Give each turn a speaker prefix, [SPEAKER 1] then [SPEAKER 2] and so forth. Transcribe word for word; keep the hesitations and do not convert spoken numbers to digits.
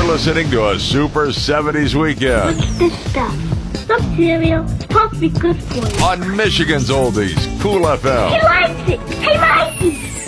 [SPEAKER 1] listening to a Super seventies Weekend.
[SPEAKER 2] What's this stuff? Some cereal. It's supposed to be good for you.
[SPEAKER 1] On Michigan's Oldies, Cool F M.
[SPEAKER 2] He likes it. He likes it.